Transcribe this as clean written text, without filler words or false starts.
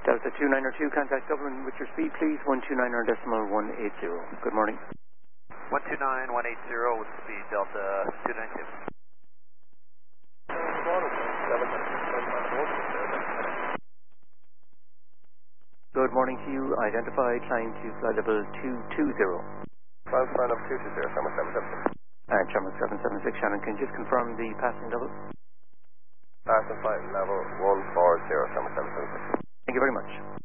Delta 2902, contact Dublin with your speed, please. 129.180. Good morning. 129.180 with speed, Delta 292. Good morning to you. Identify, climb to fly level 220. Climb flight level 220, Shamrock 776. Shamrock 776, Shannon, can you just confirm the passing level? Passing flight level 140, Shamrock 776. Thank you very much.